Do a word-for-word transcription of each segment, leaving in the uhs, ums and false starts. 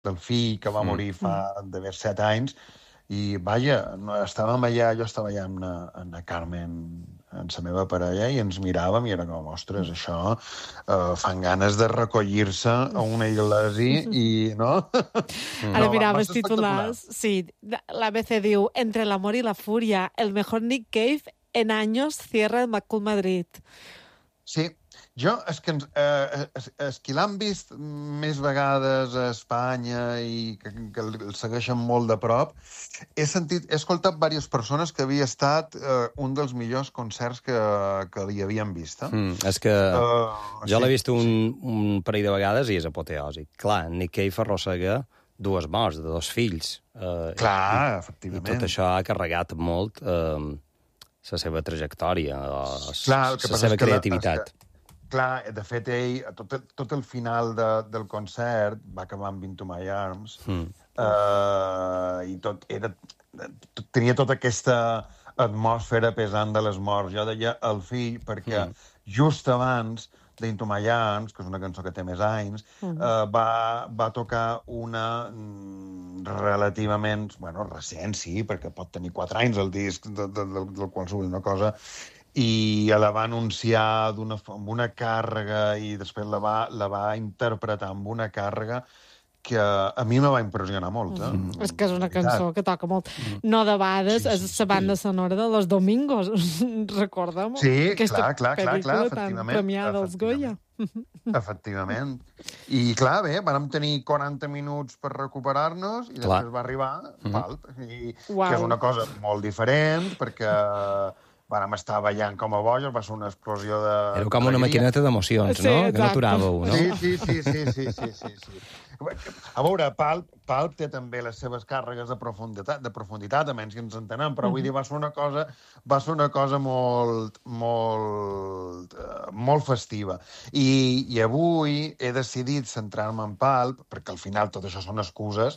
del fill que va morir fa d'haver set anys, i, vaja, no, estàvem allà, jo estava allà amb la, amb la Carmen, amb la meva parella, i ens miràvem i era com, ostres, això uh, fan ganes de recollir-se a una iglesia i, no? Ara no, mirava els titulars. Sí, l'A B C diu, entre el amor y la furia, el mejor Nick Cave en años cierra el McCool Madrid. Sí, jo, és que, eh, és, és que l'han vist més vegades a Espanya i que, que el segueixen molt de prop, he sentit, he escoltat diverses persones que havia estat eh, un dels millors concerts que, que li havien vist. Eh? Mm, és que uh, jo sí, l'he vist un, sí. un parell de vegades i és apoteòsic. Clar, Nick Cave arrossega dues morts de dos fills. Uh, Clar, i, efectivament. I tot això ha carregat molt uh, la seva trajectòria, Clar, la seva creativitat. La, Clar, de fet, ell, tot, tot el final de, del concert va acabar amb Into My Arms, mm. uh, i tot era, tot, tenia tota aquesta atmosfera pesant de les morts. Jo deia el fill, perquè mm. just abans d'Into My Arms, que és una cançó que té més anys, mm. uh, va, va tocar una mm, relativament, bueno, recent, sí, perquè pot tenir quatre anys el disc, de, de, de, del qual surt una cosa, i la va anunciar d'una, amb una càrrega i després la va, la va interpretar amb una càrrega que a mi me va impressionar molt. Eh? Mm. És que és una cançó que toca molt. Mm. No debades, sí, sí, és la banda sí. sonora de Los Domingos, recordem? Sí, aquesta clar, clar, clar, clar, tan premiada als Goya. Efectivament. I, clar, bé, vam tenir quaranta minuts per recuperar-nos i després clar. va arribar Pulp, i, wow. que és una cosa molt diferent, perquè vàrem estar ballant com a bojos, va ser una explosió de... Era com una maquineta d'emocions, sí, no? Exacte. Que no aturàveu, no? Sí, sí, sí, sí, sí, sí, sí, sí. A veure, Pulp, Pulp té també les seves càrregues de profunditat, de profunditat, a menys que ens entenem, però vull dir, va ser una cosa, va ser una cosa molt, molt, uh, molt festiva. I, I avui he decidit centrar-me en Pulp, perquè al final tot això són excuses,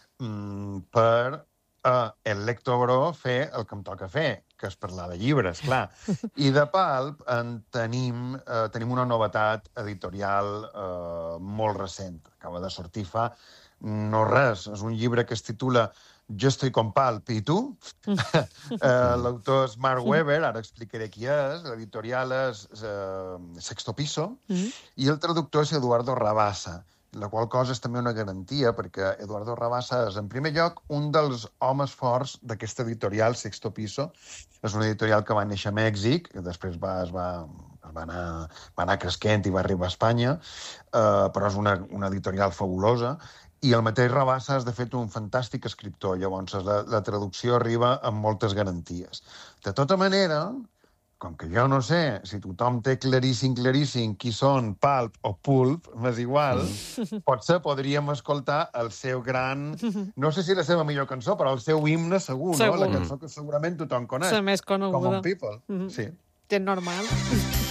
mm, per a el Lector Bro fer el que em toca fer, que és parlar de llibres, clar. I de Pulp en tenim, eh, tenim una novetat editorial eh, molt recent. Acaba de sortir fa no res. És un llibre que es titula Jo estoy con Pulp, i tu? eh, L'autor és Mark Webber, ara explicaré qui és. L'editorial és eh, Sexto Piso, mm. i el traductor és Eduardo Rabassa, la qual cosa és també una garantia, perquè Eduardo Rabassa és, en primer lloc, un dels homes forts d'aquesta editorial, Sexto Piso. És una editorial que va néixer a Mèxic, que després va, es va, es va, anar, va anar cresquent i va arribar a Espanya, eh, però és una, una editorial fabulosa. I el mateix Rabassa és, de fet, un fantàstic escriptor. Llavors, la, la traducció arriba amb moltes garanties. De tota manera, com que jo no sé si tothom té claríssim, claríssim qui són Pulp o Pulp, m'és igual, mm. potser podríem escoltar el seu gran... No sé si la seva millor cançó, però el seu himne segur, segur. no? La cançó que segurament tothom coneix. La més coneguda. Common People, mm. sí. És normal.